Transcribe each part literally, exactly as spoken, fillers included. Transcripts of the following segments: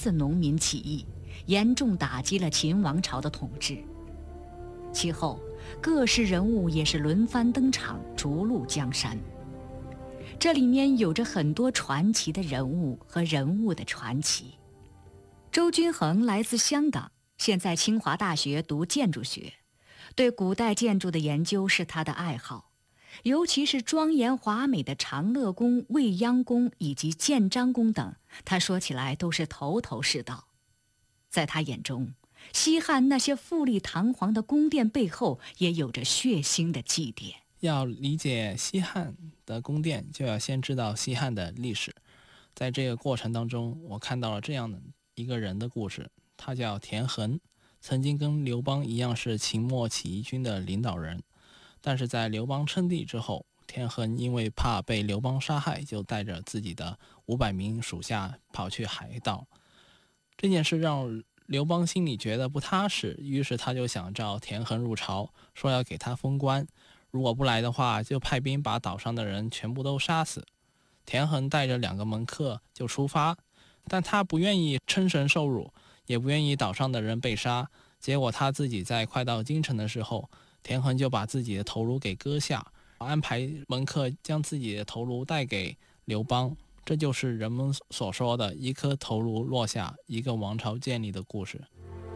次农民起义，严重打击了秦王朝的统治。其后，各式人物也是轮番登场，逐鹿江山。这里面有着很多传奇的人物和人物的传奇。周均衡来自香港，现在清华大学读建筑学，对古代建筑的研究是他的爱好，尤其是庄严华美的长乐宫、未央宫以及建章宫等，他说起来都是头头是道。在他眼中，西汉那些富丽堂皇的宫殿背后也有着血腥的祭奠。 要理解西汉的宫殿，就要先知道西汉的历史。在这个过程当中，我看到了这样的一个人的故事，他叫田横，曾经跟刘邦一样是秦末起义军的领导人，但是在刘邦称帝之后，田横因为怕被刘邦杀害，就带着自己的五百名属下跑去海盗。这件事让刘邦心里觉得不踏实，于是他就想召田横入朝，说要给他封官，如果不来的话，就派兵把岛上的人全部都杀死。田横带着两个门客就出发，但他不愿意称神受辱，也不愿意岛上的人被杀。结果他自己在快到京城的时候，田横就把自己的头颅给割下，安排门客将自己的头颅带给刘邦。这就是人们所说的一颗头颅落下，一个王朝建立的故事。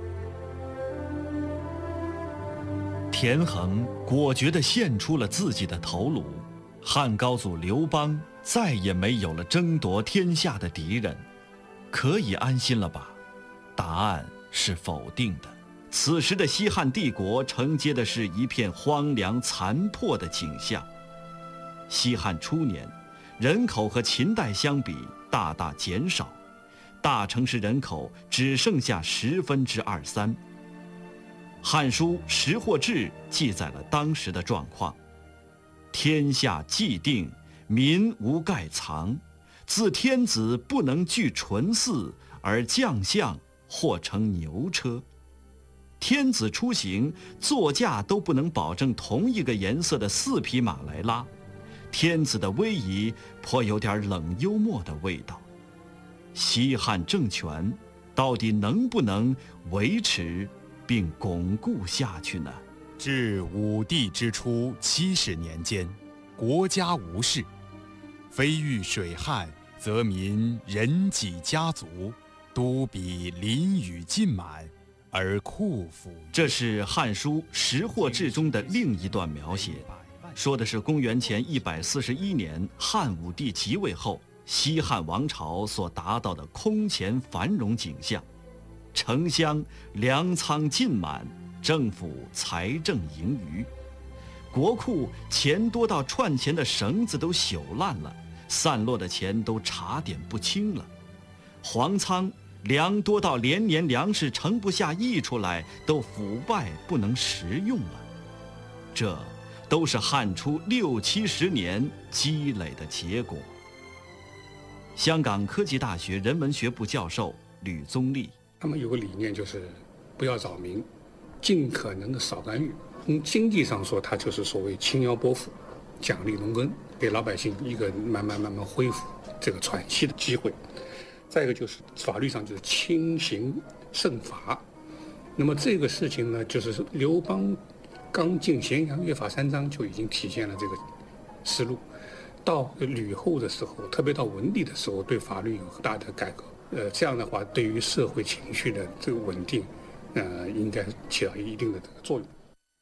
田横果决地献出了自己的头颅，汉高祖刘邦再也没有了争夺天下的敌人，可以安心了吧？答案是否定的。此时的西汉帝国承接的是一片荒凉残破的景象。西汉初年，人口和秦代相比大大减少，大城市人口只剩下十分之二三。《汉书·识货志》记载了当时的状况：天下既定，民无盖藏。自天子不能具纯祀，而将相或乘牛车。天子出行，座驾都不能保证同一个颜色的四匹马来拉。天子的威仪颇有点冷幽默的味道。西汉政权到底能不能维持并巩固下去呢？ 至武帝之初七十年间，国家无事，非遇水旱，则民人己家族，都比淋雨尽满，而库府。 这是《汉书·识货志》中的另一段描写，说的是公元前一百四十一年汉武帝即位后，西汉王朝所达到的空前繁荣景象。城乡粮仓尽满，政府财政盈余，国库钱多到串钱的绳子都朽烂了，散落的钱都查点不清了，皇仓粮多到连年粮食盛不下溢出来，都腐败不能食用了。这都是汉初六七十年积累的结果。香港科技大学人文学部教授吕宗立， 他们有个理念，就是不要扰民，尽可能的少干预。从经济上说，它就是所谓轻徭拨赋，奖励农耕，给老百姓一个慢慢慢慢恢复这个喘息的机会。再一个就是法律上就是轻刑慎罚。那么这个事情呢，就是刘邦刚进咸阳约法三章就已经体现了这个思路。到吕后的时候，特别到文帝的时候，对法律有很大的改革。呃，这样的话，对于社会情绪的这个稳定，呃，应该起到一定的这个作用。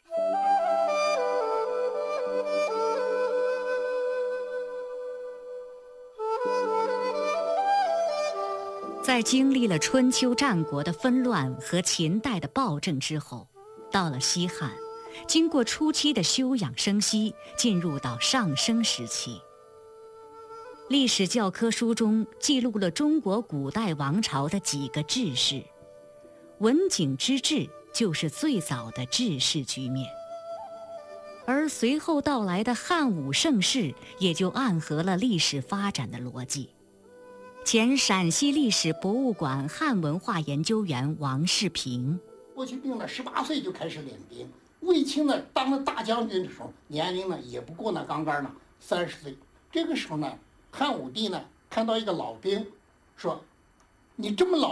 在经历了春秋战国的纷乱和秦代的暴政之后，到了西汉，经过初期的休养生息，进入到上升时期。历史教科书中记录了中国古代王朝的几个治世，文景之治就是最早的治世局面，而随后到来的汉武盛世也就暗合了历史发展的逻辑。前陕西历史博物馆汉文化研究员王世平， 郭去病呢，十八岁就开始练兵。卫青呢，当了大将军的时候，年龄呢也不过那刚刚呢三十岁。这个时候呢，汉武帝呢看到一个老兵，说：“你这么老